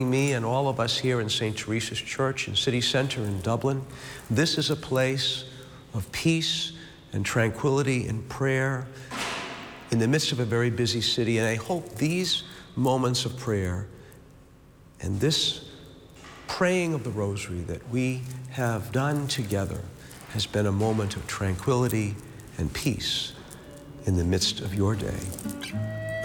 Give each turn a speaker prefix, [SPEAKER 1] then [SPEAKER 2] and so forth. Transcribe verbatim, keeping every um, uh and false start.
[SPEAKER 1] Me and all of us here in Saint Teresa's Church in City Center in Dublin. This is a place of peace and tranquility and prayer in the midst of a very busy city. And I hope these moments of prayer and this praying of the Rosary that we have done together has been a moment of tranquility and peace in the midst of your day.